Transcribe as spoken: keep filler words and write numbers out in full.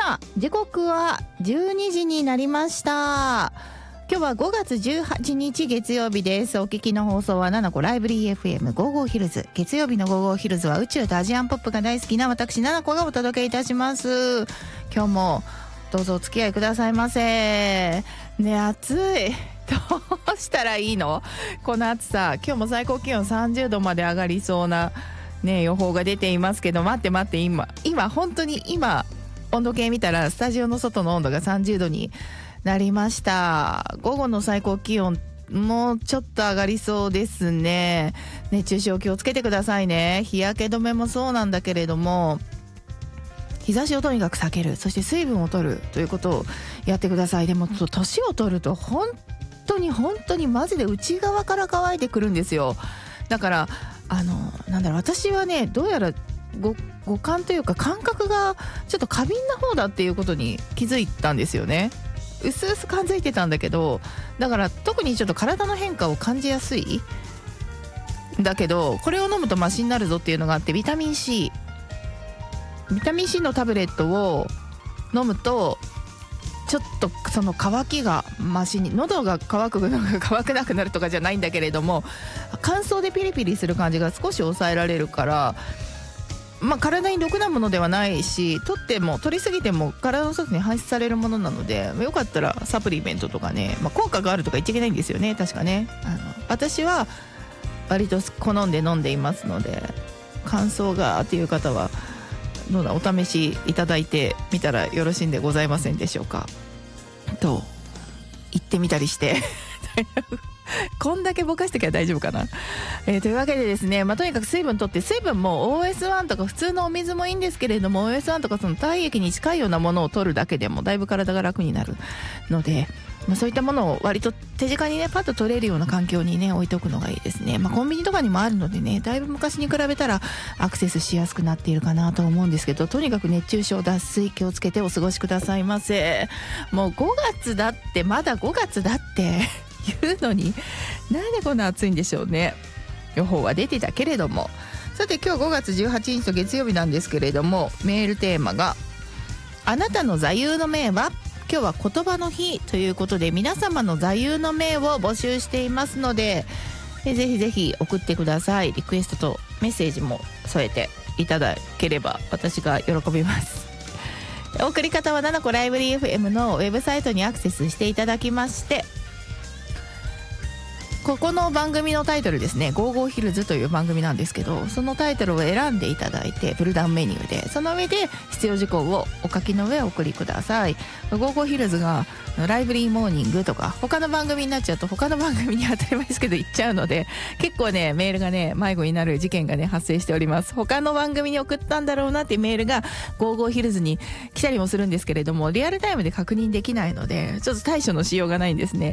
さあ時刻はじゅうにじになりました。今日はごがつじゅうはちにち月曜日です。お聞きの放送はナナコライブリー エフエムごじゅうご ヒルズ。月曜日のごじゅうごヒルズは宇宙とアジアンポップが大好きな私ナナコがお届けいたします。今日もどうぞお付き合いくださいませ。ね、暑い。どうしたらいいのこの暑さ。今日も最高気温さんじゅうどまで上がりそうなね予報が出ていますけど、待って待って、今今本当に今温度計見たらスタジオの外の温度がさんじゅうどになりました。午後の最高気温もうちょっと上がりそうですね。熱中症気をつけてくださいね。日焼け止めもそうなんだけれども、日差しをとにかく避ける、そして水分を取るということをやってください。でも年を取ると本当に本当にマジで内側から乾いてくるんですよ。だからあのなんだろう、私はねどうやらご五感というか感覚がちょっと過敏な方だっていうことに気づいたんですよね。うすうす感づいてたんだけど、だから特にちょっと体の変化を感じやすいだけど、これを飲むとマシになるぞっていうのがあって、ビタミン C ビタミン C のタブレットを飲むとちょっとその乾きがマシに、喉が乾くのが乾くなくなるとかじゃないんだけれども、乾燥でピリピリする感じが少し抑えられるから、まあ、体に毒なものではないし、取っても取りすぎても体の外に排出されるものなので、よかったらサプリメントとかね、まあ、効果があるとか言っちゃいけないんですよね、確かね。あの私は割と好んで飲んでいますので、乾燥がっていう方はどうだお試しいただいてみたらよろしいんでございませんでしょうかと言ってみたりしてこんだけぼかしてきゃ大丈夫かな、えー、というわけでですね、まあ、とにかく水分とって、水分も オーエスワン とか普通のお水もいいんですけれども、 オーエスワン とかその体液に近いようなものを取るだけでもだいぶ体が楽になるので、まあ、そういったものを割と手近にねパッと取れるような環境にね置いておくのがいいですね。まあ、コンビニとかにもあるのでね、だいぶ昔に比べたらアクセスしやすくなっているかなと思うんですけど、とにかく熱中症脱水気をつけてお過ごしくださいませ。もうごがつだって、まだごがつだって言うのになんでこんな暑いんでしょうね。予報は出てたけれども。さて今日ごがつじゅうはちにちと月曜日なんですけれども、メールテーマがあなたの座右の銘は。今日は言葉の日ということで、皆様の座右の銘を募集していますので、ぜひぜひ送ってください。リクエストとメッセージも添えていただければ私が喜びます。送り方はナナコライブリー エフエム のウェブサイトにアクセスしていただきまして、ここの番組のタイトルですね、ごじゅうごヒルズという番組なんですけど、そのタイトルを選んでいただいて、プルダウンメニューでその上で必要事項をお書きの上お送りください。ごじゅうごヒルズがライブリーモーニングとか他の番組になっちゃうと、他の番組に当たり前ですけど行っちゃうので、結構ねメールがね迷子になる事件がね発生しております。他の番組に送ったんだろうなっていうメールがごじゅうごヒルズに来たりもするんですけれども、リアルタイムで確認できないのでちょっと対処のしようがないんですね。